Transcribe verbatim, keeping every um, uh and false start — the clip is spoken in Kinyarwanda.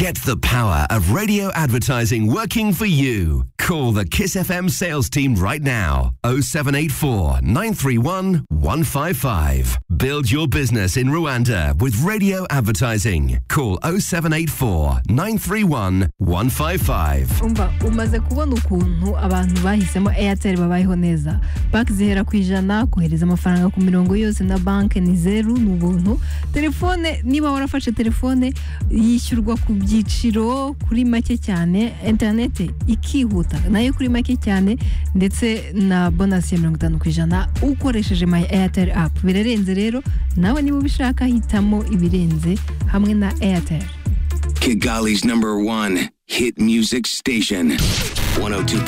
Get the power of radio advertising working for you. Call the Kiss F M sales team right now. oh seven eight four, nine three one, one five five. Build your business in Rwanda with radio advertising. Call oh seven eight four, nine three one, one five five. Umva umaze kubona ukuntu abantu bahisemo Airtel babayeho neza. Bank zihera ku ijana, kohereza amafaranga ku mirongo yose na bank ni zero n'ubuntu. Telefone niba warafashe telefone yishyurwa ku byiciro kuri make cyane, internet ikihuta nayo kuri make cyane, ndetse na bonus ya mirongo itanu ku ijana ukoresheje My Airtel app. Birarenze rero, nawe niba ubishaka hitamo ibirenze hamwe na Airtel. Kigali's number one hit music station. one oh two